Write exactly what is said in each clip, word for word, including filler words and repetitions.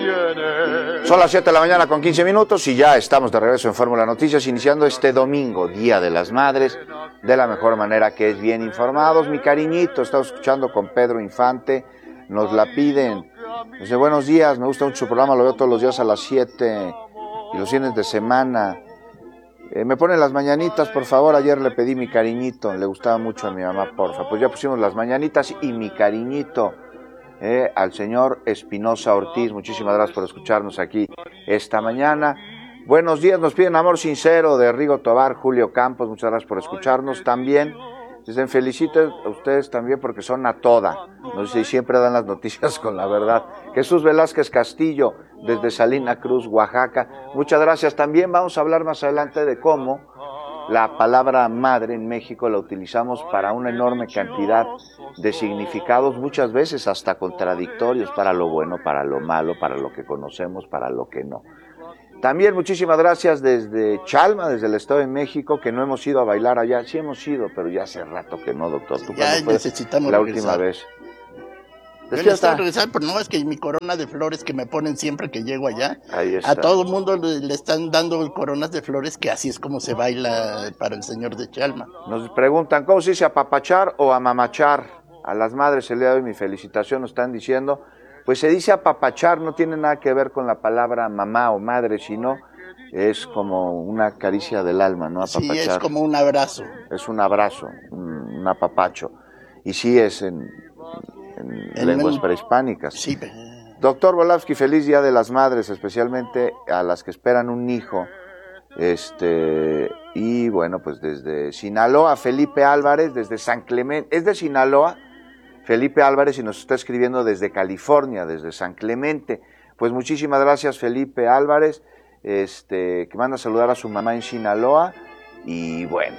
tiene. Son las siete de la mañana con quince minutos y ya estamos de regreso en Fórmula Noticias, iniciando este domingo, Día de las Madres, de la mejor manera, que es bien informados. Mi cariñito, estamos escuchando con Pedro Infante, nos la piden. Dice, buenos días, me gusta mucho su programa, lo veo todos los días a las siete y los fines de semana. Eh, me ponen las mañanitas, por favor. Ayer le pedí mi cariñito, le gustaba mucho a mi mamá, porfa. Pues ya pusimos las mañanitas y mi cariñito eh, al señor Espinosa Ortiz. Muchísimas gracias por escucharnos aquí esta mañana. Buenos días, nos piden amor sincero de Rigo Tobar, Julio Campos. Muchas gracias por escucharnos también. Dicen, feliciten a ustedes también porque son a toda. Nos dice, y siempre dan las noticias con la verdad. Jesús Velázquez Castillo, desde Salina Cruz, Oaxaca. Muchas gracias. También vamos a hablar más adelante de cómo la palabra madre en México la utilizamos para una enorme cantidad de significados, muchas veces hasta contradictorios, para lo bueno, para lo malo, para lo que conocemos, para lo que no. También muchísimas gracias desde Chalma, desde el Estado de México, que no hemos ido a bailar allá. Sí hemos ido, pero ya hace rato que no, doctor. ¿Tú ya cuándo fue necesitamos la regresar. última vez? Yo necesito regresar, pero no, es que mi corona de flores que me ponen siempre que llego allá, Ahí está. a todo el mundo le, le están dando coronas de flores, que así es como se baila para el señor de Chalma. Nos preguntan, ¿cómo se dice apapachar o amamachar? A las madres el día de hoy mi felicitación, nos están diciendo. Pues se dice apapachar, no tiene nada que ver con la palabra mamá o madre, sino es como una caricia del alma, ¿no? Apapachar. Sí, es como un abrazo. Es un abrazo, un, un apapacho. Y sí es en, en, en lenguas el... prehispánicas. Sí. Doctor Volavsky, feliz Día de las Madres, especialmente a las que esperan un hijo. Este, y bueno, pues desde Sinaloa, Felipe Álvarez, desde San Clemente, es de Sinaloa, Felipe Álvarez, y nos está escribiendo desde California, desde San Clemente. Pues muchísimas gracias, Felipe Álvarez, este, que manda a saludar a su mamá en Sinaloa. Y bueno,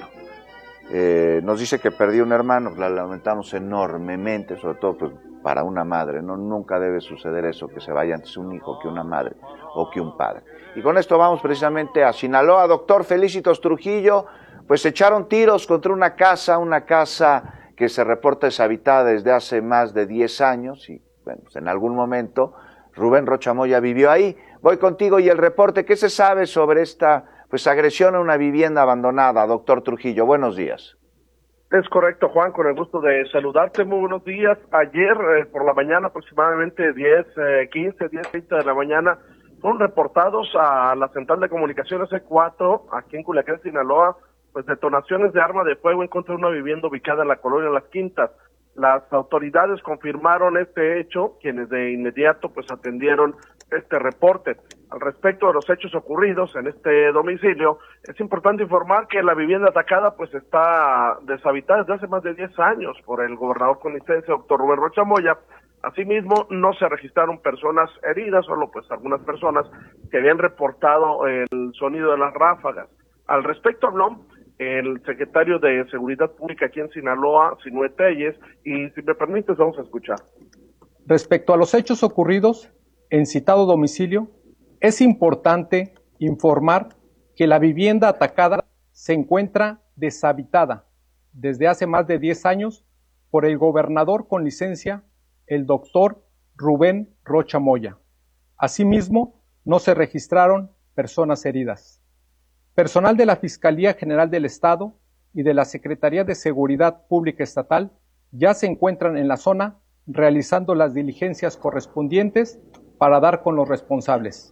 eh, nos dice que perdió un hermano, la lamentamos enormemente, sobre todo pues para una madre, ¿no? Nunca debe suceder eso, que se vaya antes un hijo que una madre o que un padre. Y con esto vamos precisamente a Sinaloa. Doctor Felicitos Trujillo, pues echaron tiros contra una casa, una casa que se reporta deshabitada desde hace más de diez años, y bueno, pues en algún momento Rubén Rocha Moya vivió ahí. Voy contigo y el reporte. ¿Qué se sabe sobre esta pues agresión a una vivienda abandonada, doctor Trujillo? Buenos días. Es correcto, Juan, con el gusto de saludarte. Muy buenos días. Ayer eh, por la mañana, aproximadamente diez, quince, diez, veinte de la mañana, fueron reportados a la Central de Comunicaciones C cuatro, aquí en Culiacán, Sinaloa, pues detonaciones de arma de fuego en contra de una vivienda ubicada en la colonia Las Quintas. Las autoridades confirmaron este hecho, quienes de inmediato pues atendieron este reporte. Al respecto de los hechos ocurridos en este domicilio, es importante informar que la vivienda atacada pues está deshabitada desde hace más de diez años por el gobernador conicense, doctor Rubén Rocha Moya. Asimismo, no se registraron personas heridas, solo pues algunas personas que habían reportado el sonido de las ráfagas. Al respecto habló el secretario de Seguridad Pública aquí en Sinaloa, Sinue Telles, y si me permites vamos a escuchar. Respecto a los hechos ocurridos en citado domicilio, es importante informar que la vivienda atacada se encuentra deshabitada desde hace más de diez años por el gobernador con licencia, el doctor Rubén Rocha Moya. Asimismo, no se registraron personas heridas. Personal de la Fiscalía General del Estado y de la Secretaría de Seguridad Pública Estatal ya se encuentran en la zona realizando las diligencias correspondientes para dar con los responsables.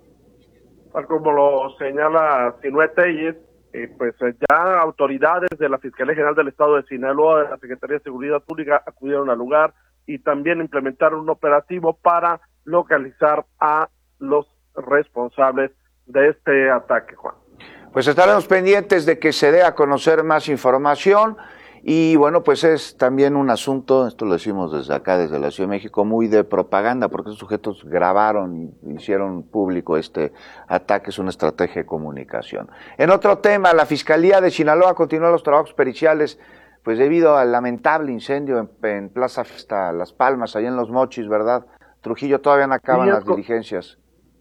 Tal como lo señala Sinue Telles, eh, pues eh, ya autoridades de la Fiscalía General del Estado de Sinaloa, de la Secretaría de Seguridad Pública acudieron al lugar y también implementaron un operativo para localizar a los responsables de este ataque, Juan. Pues estaremos pendientes de que se dé a conocer más información y bueno, pues es también un asunto, esto lo decimos desde acá, desde la Ciudad de México, muy de propaganda, porque esos sujetos grabaron y hicieron público este ataque, es una estrategia de comunicación. En otro tema, la Fiscalía de Sinaloa continúa los trabajos periciales, pues debido al lamentable incendio en, en Plaza Fiesta Las Palmas, allá en Los Mochis, ¿verdad? Trujillo, todavía no acaban las diligencias.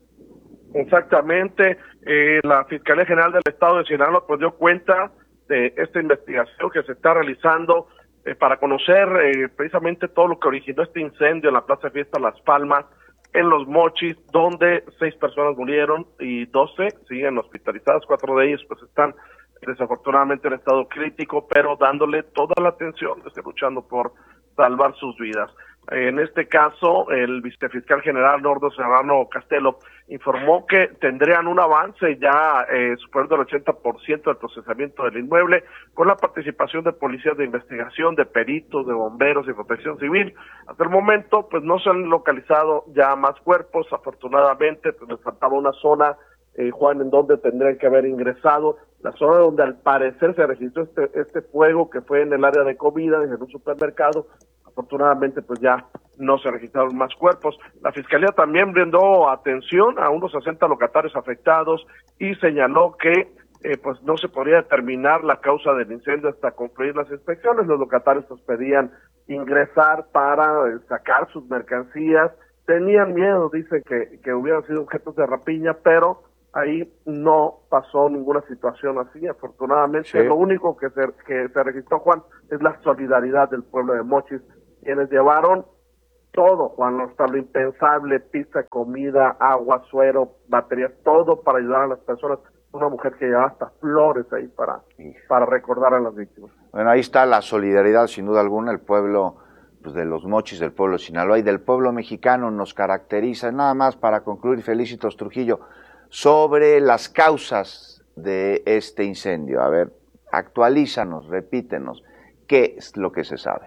Exactamente, eh, la Fiscalía General del Estado de Sinaloa pues dio cuenta de esta investigación que se está realizando eh, para conocer eh, precisamente todo lo que originó este incendio en la Plaza Fiesta Las Palmas. en Los Mochis, donde seis personas murieron y doce siguen hospitalizadas. Cuatro de ellos pues están desafortunadamente en estado crítico, pero dándole toda la atención, desde luchando por salvar sus vidas. En este caso, el vicefiscal general Nordo Serrano Castelo informó que tendrían un avance ya eh, superior del ochenta por ciento del procesamiento del inmueble, con la participación de policías de investigación, de peritos, de bomberos y protección civil. Hasta el momento, pues no se han localizado ya más cuerpos, afortunadamente, pues les faltaba una zona, eh, Juan, en donde tendrían que haber ingresado, la zona donde al parecer se registró este, este fuego, que fue en el área de comida, en un supermercado. Afortunadamente, pues ya no se registraron más cuerpos. La Fiscalía también brindó atención a unos sesenta locatarios afectados y señaló que eh, pues no se podría determinar la causa del incendio hasta concluir las inspecciones. Los locatarios pues pedían ingresar para eh, sacar sus mercancías. Tenían miedo, dicen, que, que hubieran sido objetos de rapiña, pero ahí no pasó ninguna situación así, afortunadamente. Sí. Lo único que se, que se registró, Juan, es la solidaridad del pueblo de Mochis, quienes llevaron todo, Juan, hasta lo impensable, pizza, comida, agua, suero, baterías, todo para ayudar a las personas. Una mujer que llevaba hasta flores ahí para, para recordar a las víctimas. Bueno, ahí está la solidaridad, sin duda alguna. El pueblo pues, de los Mochis, del pueblo de Sinaloa y del pueblo mexicano nos caracteriza. Nada más para concluir, Felicitos Trujillo, sobre las causas de este incendio. A ver, actualízanos, repítenos, ¿qué es lo que se sabe?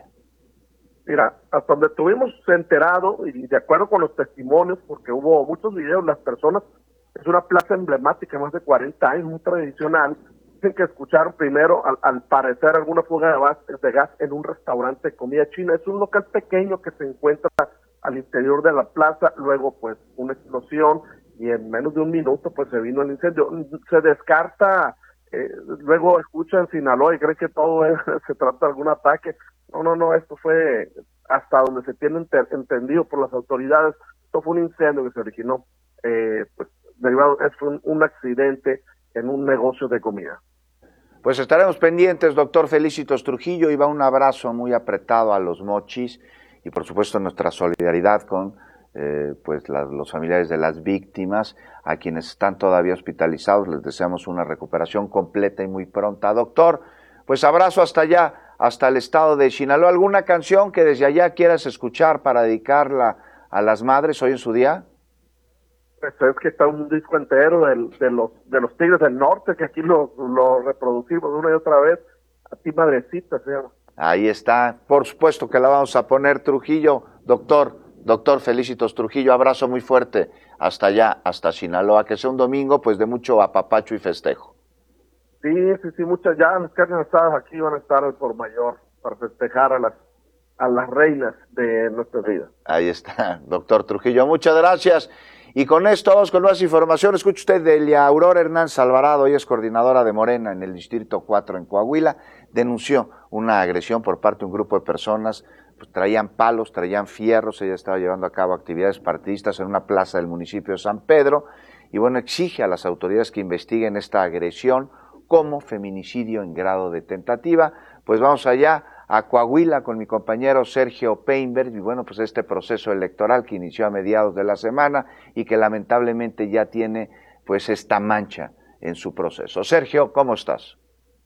Mira, hasta donde tuvimos enterado, y de acuerdo con los testimonios, porque hubo muchos videos, las personas, es una plaza emblemática, más de cuarenta años, muy tradicional, dicen que escucharon primero, al, al parecer, alguna fuga de gas, de gas en un restaurante de comida china. Es un local pequeño que se encuentra al interior de la plaza, luego pues una explosión, y en menos de un minuto pues se vino el incendio. Se descarta, eh, luego escuchan en Sinaloa y creen que todo es, se trata de algún ataque. No, no, no, esto fue hasta donde se tiene enter, entendido por las autoridades, esto fue un incendio que se originó, eh, pues derivado, es un, un accidente en un negocio de comida. Pues estaremos pendientes, doctor Felicitos Trujillo, y va un abrazo muy apretado a los Mochis y por supuesto nuestra solidaridad con Eh, pues la, los familiares de las víctimas, a quienes están todavía hospitalizados, les deseamos una recuperación completa y muy pronta. Doctor, pues abrazo hasta allá, hasta el estado de Sinaloa. ¿Alguna canción que desde allá quieras escuchar para dedicarla a las madres hoy en su día? Pues es que está un disco entero de, de los de los Tigres del Norte, que aquí lo, lo reproducimos una y otra vez. A ti, madrecita, se llama. Ahí está, por supuesto que la vamos a poner. Trujillo, doctor, Doctor Felicitos Trujillo, abrazo muy fuerte hasta allá, hasta Sinaloa, que sea un domingo pues de mucho apapacho y festejo. Sí, sí, sí, muchas ya las carnes asadas aquí van a estar al por mayor para festejar a las a las reinas de nuestra vida. Ahí está, doctor Trujillo, muchas gracias. Y con esto vamos con más información. Escuche usted de Elia Aurora Hernández Alvarado, ella es coordinadora de Morena en el Distrito cuatro en Coahuila, denunció una agresión por parte de un grupo de personas. Pues traían palos, traían fierros, ella estaba llevando a cabo actividades partidistas en una plaza del municipio de San Pedro, y bueno, exige a las autoridades que investiguen esta agresión como feminicidio en grado de tentativa. Pues vamos allá a Coahuila con mi compañero Sergio Peinberg, y bueno, pues este proceso electoral que inició a mediados de la semana y que lamentablemente ya tiene pues esta mancha en su proceso. Sergio, ¿cómo estás?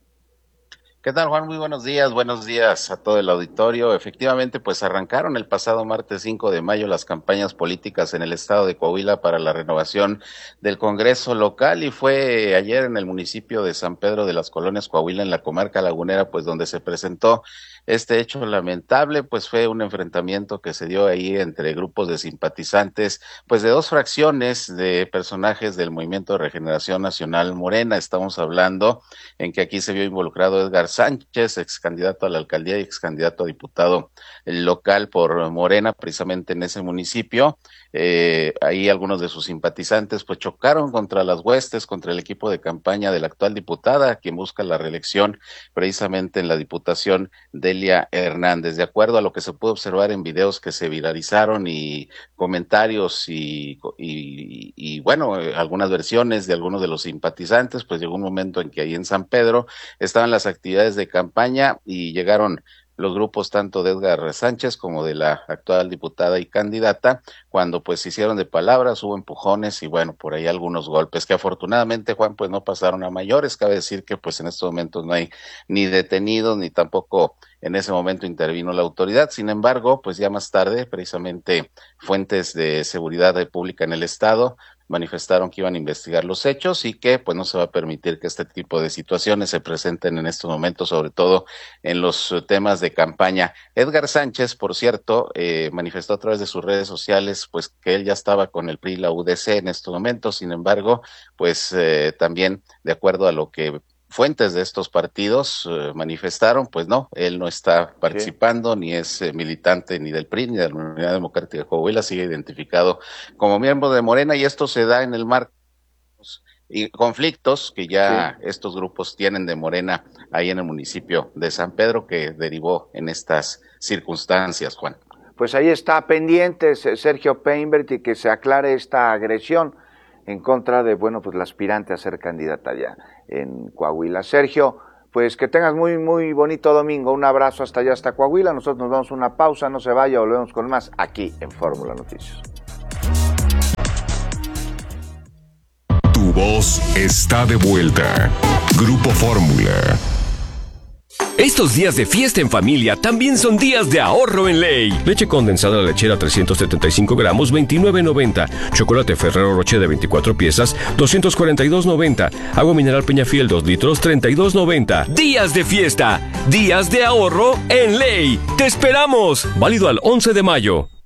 ¿Qué tal, Juan? Muy buenos días, buenos días a todo el auditorio. Efectivamente, pues arrancaron el pasado martes cinco de mayo las campañas políticas en el estado de Coahuila para la renovación del Congreso local, y fue ayer en el municipio de San Pedro de las Colonias, Coahuila, en la comarca lagunera, pues donde se presentó este hecho lamentable. Pues fue un enfrentamiento que se dio ahí entre grupos de simpatizantes, pues de dos fracciones de personajes del Movimiento de Regeneración Nacional Morena. Estamos hablando en que aquí se vio involucrado Edgar Sánchez, ex candidato a la alcaldía y ex candidato a diputado local por Morena, precisamente en ese municipio. Eh, ahí algunos de sus simpatizantes pues chocaron contra las huestes, contra el equipo de campaña de la actual diputada, quien busca la reelección precisamente en la diputación, Delia Hernández. De acuerdo a lo que se pudo observar en videos que se viralizaron y comentarios y, y, y bueno, algunas versiones de algunos de los simpatizantes, pues llegó un momento en que ahí en San Pedro estaban las actividades de campaña y llegaron los grupos tanto de Edgar Sánchez como de la actual diputada y candidata, cuando pues se hicieron de palabras, hubo empujones y bueno, por ahí algunos golpes que afortunadamente, Juan, pues no pasaron a mayores. Cabe decir que pues en estos momentos no hay ni detenidos ni tampoco en ese momento intervino la autoridad. Sin embargo, pues ya más tarde, precisamente fuentes de seguridad pública en el estado manifestaron que iban a investigar los hechos y que pues no se va a permitir que este tipo de situaciones se presenten en estos momentos, sobre todo en los temas de campaña. Edgar Sánchez, por cierto, eh, manifestó a través de sus redes sociales pues que él ya estaba con el P R I y la U D C en estos momentos. Sin embargo, pues eh, también de acuerdo a lo que fuentes de estos partidos eh, manifestaron, pues no, él no está participando, sí. ni es eh, militante ni del P R I ni de la Unidad Democrática de Coahuila, sigue identificado como miembro de Morena, y esto se da en el marco y conflictos que ya sí. estos grupos tienen de Morena ahí en el municipio de San Pedro, que derivó en estas circunstancias, Juan. Pues ahí está pendiente Sergio Peinbert y que se aclare esta agresión en contra de, bueno, pues la aspirante a ser candidata allá en Coahuila. Sergio, pues que tengas muy, muy bonito domingo. Un abrazo hasta allá, hasta Coahuila. Nosotros nos damos una pausa, no se vaya, volvemos con más aquí en Fórmula Noticias. Tu voz está de vuelta. Grupo Fórmula. Estos días de fiesta en familia también son días de ahorro en Ley. Leche condensada lechera trescientos setenta y cinco gramos, veintinueve noventa. Chocolate Ferrero Rocher de veinticuatro piezas, doscientos cuarenta y dos noventa. Agua mineral Peñafiel dos litros, treinta y dos noventa. Días de fiesta, días de ahorro en Ley. ¡Te esperamos! Válido al once de mayo.